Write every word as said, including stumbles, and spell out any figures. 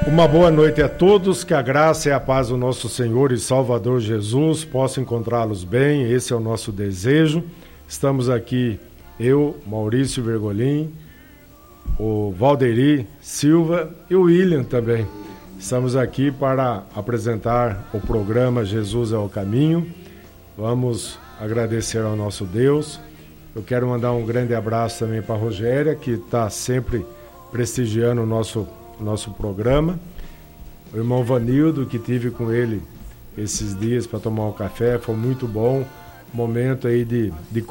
Uma boa noite a todos, que a graça e a paz do nosso Senhor e Salvador Jesus possa encontrá-los bem, esse é o nosso desejo. Estamos aqui, eu, Maurício Vergolim, o Valderi Silva e o William também. Estamos aqui para apresentar o programa Jesus é o Caminho. Vamos agradecer ao nosso Deus. Eu quero mandar um grande abraço também para a Rogéria, que está sempre prestigiando o nosso nosso programa, o irmão Vanildo, que tive com ele esses dias para tomar um café, foi muito bom, momento aí de, de